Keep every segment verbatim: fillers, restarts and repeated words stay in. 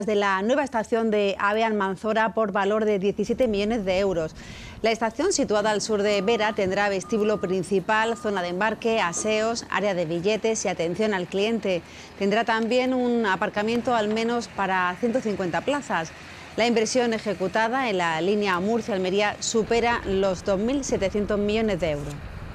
de la nueva estación de AVE Almanzora por valor de diecisiete millones de euros. La estación, situada al sur de Vera, tendrá vestíbulo principal, zona de embarque, aseos, área de billetes y atención al cliente. Tendrá también un aparcamiento al menos para ciento cincuenta plazas. La inversión ejecutada en la línea Murcia-Almería supera los dos mil setecientos millones de euros.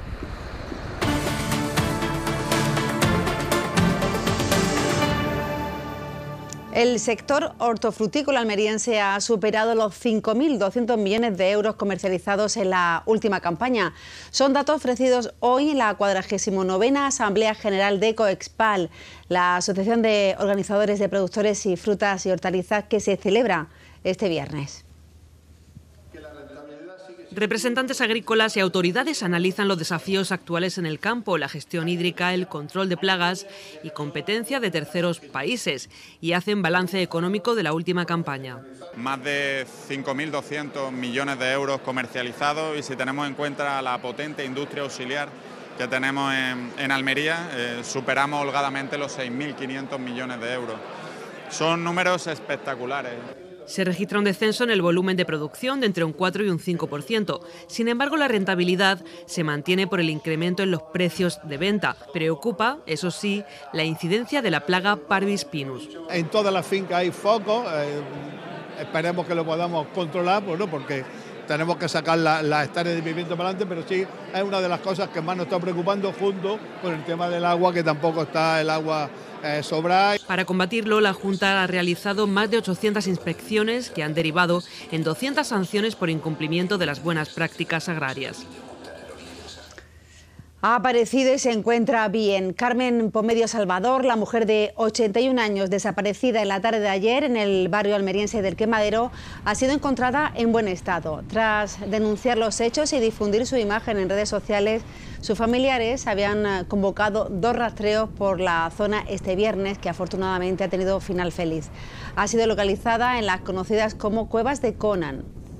El sector hortofrutícola almeriense ha superado los cinco mil doscientos millones de euros comercializados en la última campaña. Son datos ofrecidos hoy en la cuadragésima novena Asamblea General de Coexpal, la asociación de organizadores de productores y frutas y hortalizas, que se celebra este viernes. Representantes agrícolas y autoridades analizan los desafíos actuales en el campo, la gestión hídrica, el control de plagas y competencia de terceros países, y hacen balance económico de la última campaña. Más de cinco mil doscientos millones de euros comercializados, y si tenemos en cuenta la potente industria auxiliar que tenemos en, en Almería, eh, superamos holgadamente los seis mil quinientos millones de euros. Son números espectaculares. Se registra un descenso en el volumen de producción de entre un cuatro y un cinco por ciento. Sin embargo, la rentabilidad se mantiene por el incremento en los precios de venta. Preocupa, eso sí, la incidencia de la plaga Parvis Pinus. En todas las fincas hay focos, eh, esperemos que lo podamos controlar, bueno, porque tenemos que sacar las la hectáreas de pimiento para adelante, pero sí es una de las cosas que más nos está preocupando, junto con el tema del agua, que tampoco está el agua eh, sobrada. Para combatirlo, la Junta ha realizado más de ochocientas inspecciones que han derivado en doscientas sanciones por incumplimiento de las buenas prácticas agrarias. Ha aparecido y se encuentra bien. Carmen Pomedio Salvador, la mujer de ochenta y un años desaparecida en la tarde de ayer en el barrio almeriense del Quemadero, ha sido encontrada en buen estado. Tras denunciar los hechos y difundir su imagen en redes sociales, sus familiares habían convocado dos rastreos por la zona este viernes, que afortunadamente ha tenido final feliz. Ha sido localizada en las conocidas como Cuevas de Conan.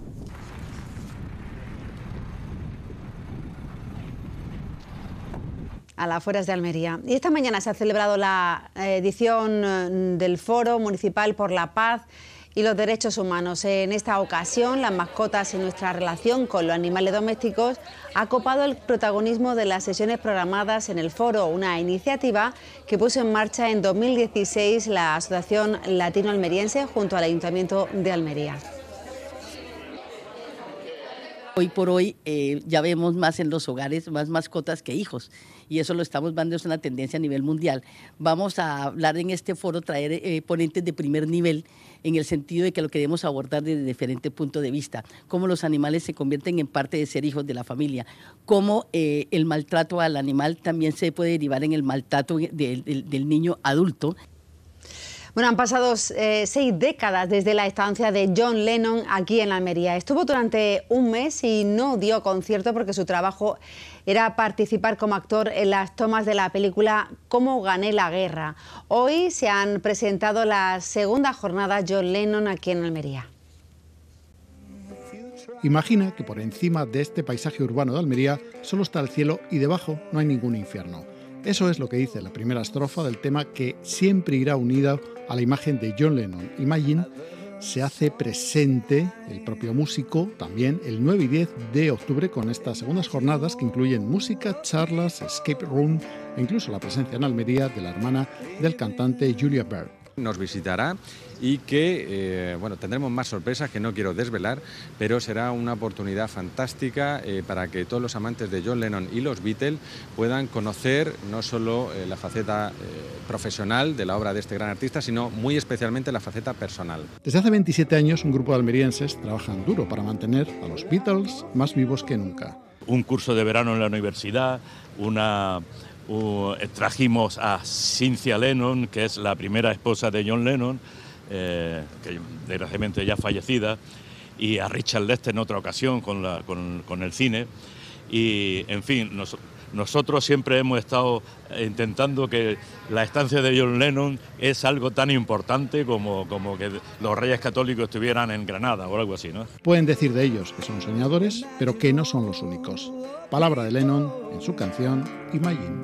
A las afueras de Almería. Y esta mañana se ha celebrado la edición del Foro Municipal por la Paz y los Derechos Humanos. En esta ocasión, las mascotas y nuestra relación con los animales domésticos ha copado el protagonismo de las sesiones programadas en el foro, una iniciativa que puso en marcha en dos mil dieciséis la Asociación Latino Almeriense junto al Ayuntamiento de Almería. Hoy por hoy eh, ya vemos más en los hogares más mascotas que hijos, y eso lo estamos viendo, es una tendencia a nivel mundial. Vamos a hablar en este foro, traer eh, ponentes de primer nivel, en el sentido de que lo queremos abordar desde diferentes puntos de vista, cómo los animales se convierten en parte de ser hijos de la familia, cómo eh, el maltrato al animal también se puede derivar en el maltrato de, de, del niño adulto. Bueno, han pasado eh, seis décadas desde la estancia de John Lennon aquí en Almería. Estuvo durante un mes y no dio concierto porque su trabajo era participar como actor en las tomas de la película Cómo gané la guerra. Hoy se han presentado las segundas jornadas John Lennon aquí en Almería. Imagina que por encima de este paisaje urbano de Almería solo está el cielo y debajo no hay ningún infierno. Eso es lo que dice la primera estrofa del tema que siempre irá unida a la imagen de John Lennon. Imagine se hace presente el propio músico también el nueve y diez de octubre con estas segundas jornadas que incluyen música, charlas, escape room e incluso la presencia en Almería de la hermana del cantante Julia Baird. Nos visitará y que eh, bueno, tendremos más sorpresas que no quiero desvelar, pero será una oportunidad fantástica eh, para que todos los amantes de John Lennon y los Beatles puedan conocer no solo eh, la faceta eh, profesional de la obra de este gran artista, sino muy especialmente la faceta personal. Desde hace veintisiete años un grupo de almerienses trabajan duro para mantener a los Beatles más vivos que nunca. Un curso de verano en la universidad, una... Uh, trajimos a Cynthia Lennon, que es la primera esposa de John Lennon, eh, que desgraciadamente ya fallecida, y a Richard Lester en otra ocasión con, la, con, con el cine. Y, en fin, nos, nosotros siempre hemos estado intentando que la estancia de John Lennon es algo tan importante como, como que los Reyes Católicos estuvieran en Granada o algo así, ¿no? Pueden decir de ellos que son soñadores, pero que no son los únicos. Palabra de Lennon en su canción Imagine.